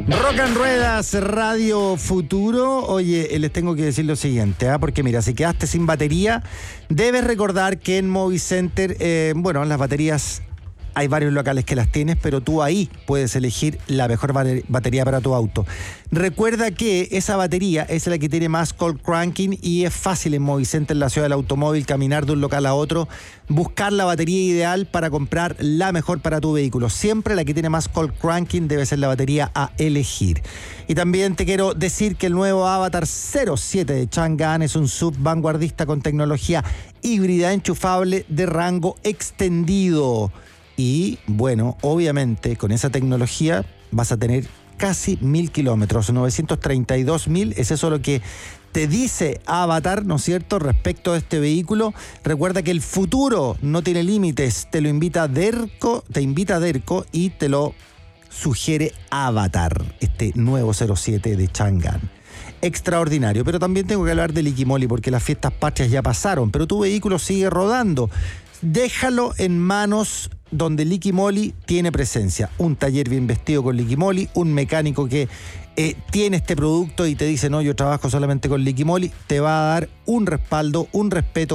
Rock and Ruedas, Radio Futuro. Oye, les tengo que decir lo siguiente, porque mira, si quedaste sin batería, debes recordar que en Movicenter, las baterías, hay varios locales que las tienes, pero tú ahí puedes elegir la mejor batería para tu auto. Recuerda que esa batería es la que tiene más cold cranking y es fácil en Movicenter, en la ciudad del automóvil, caminar de un local a otro, buscar la batería ideal para comprar la mejor para tu vehículo. Siempre la que tiene más cold cranking debe ser la batería a elegir. Y también te quiero decir que el nuevo Avatar 07 de Chang'an es un SUV vanguardista con tecnología híbrida enchufable de rango extendido. Y bueno, obviamente con esa tecnología vas a tener casi 1.000 kilómetros, 932.000, es eso lo que te dice Avatar, ¿no es cierto?, respecto a este vehículo. Recuerda que el futuro no tiene límites, te invita Derco y te lo sugiere Avatar, este nuevo 07 de Chang'an. Extraordinario, pero también tengo que hablar de Liquimoli porque las fiestas patrias ya pasaron, pero tu vehículo sigue rodando. Déjalo en manos donde Liquimoli tiene presencia. Un taller bien vestido con Liquimoli, un mecánico que tiene este producto y te dice, no, yo trabajo solamente con Liquimoli, te va a dar un respaldo, un respeto